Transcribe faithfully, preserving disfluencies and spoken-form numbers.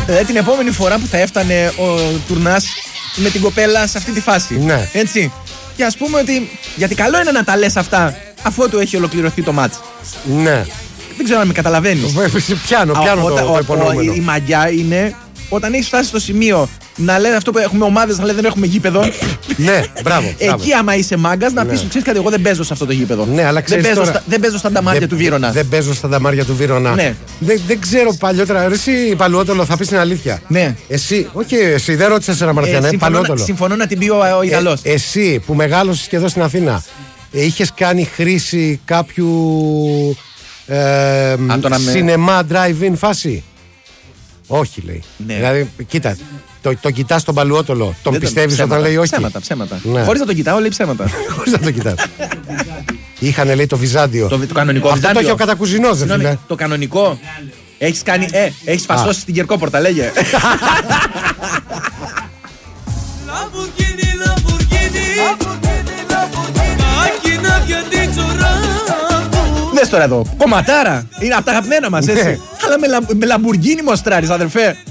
Δηλαδή την επόμενη φορά που θα έφτανε ο Τουρνάς με την κοπέλα σε αυτή τη φάση. Ναι. Έτσι. Και ας πούμε ότι. Γιατί καλό είναι να τα λες αυτά αφού του έχει ολοκληρωθεί το μάτς. Ναι. Δεν ξέρω αν με καταλαβαίνεις. Πιάνω, πιάνω το, το υπονοούμενο. Η μαγιά είναι όταν έχεις φτάσει στο σημείο να λένε αυτό που έχουμε ομάδες, να λένε δεν έχουμε γήπεδο. Ναι, μπράβο. Εκεί, άμα είσαι μάγκας, να Ναι. πεις: ξέρεις κάτι, εγώ δεν παίζω σε αυτό το γήπεδο. Ναι, αλλά ξέρεις δεν, παίζω τώρα- στα, δεν παίζω στα νταμάρια Δεν- του Βύρωνα. Δεν παίζω στα νταμάρια του Βύρωνα. Ναι. Δεν, δεν ξέρω παλιότερα. Ρε, εσύ Παλαιότολο, θα πεις την αλήθεια. Ναι. Εσύ, όχι εσύ, δεν ρώτησα σε ένα Ε, Μαρτιανέ, συμφωνώ, να, Παλαιότολο. συμφωνώ να την πει ο, ο Ιταλός. Ε, εσύ που μεγάλωσες και εδώ στην Αθήνα, ε, είχες κάνει χρήση κάποιου ε, Αν το να με- σινεμά drive-in φάση? Όχι, λέει. Ναι. Δηλαδή, κοίτα, το, το κοιτάς τον Παλαιότολο, τον Δεν το- πιστεύεις ψέματα, όταν λέει όχι? Ψέματα, ψέματα. Ναι. Χωρίς να το κοιτάω, λέει ψέματα. Χωρίς να το κοιτάς. Είχανε, λέει, το Βυζάντιο. το, το κανονικό Αυτό το Βυζάντιο. έχει ο Κατακουζινός, δεν Συγγνώμη, φίλε. το κανονικό. Έχεις κάνει. Ε, έχεις φασώσει στην Κερκόπορτα, λέγε. Lamborghini, Lamborghini, máquina que ha dicho Rambo. Δες τώρα εδώ. Κομματάρα. Είναι από τα αγαπημένα μας, έτσι. Ναι. Αλλά με, λα- με λαμπουργίνι μοστράρεις, αδερφέ.